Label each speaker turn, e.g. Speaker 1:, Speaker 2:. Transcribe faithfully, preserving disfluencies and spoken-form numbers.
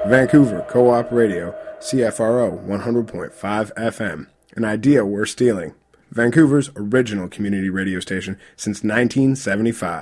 Speaker 1: Vancouver Co-op Radio, C F R O one hundred point five F M. An idea worth stealing. Vancouver's original community radio station since nineteen seventy-five.